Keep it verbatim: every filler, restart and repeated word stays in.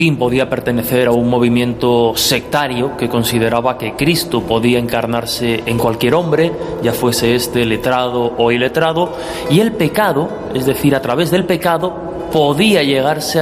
podía pertenecer a un movimiento sectario que consideraba que Cristo podía encarnarse en cualquier hombre, ya fuese este letrado o iletrado, y el pecado, es decir, a través del pecado, podía llegarse a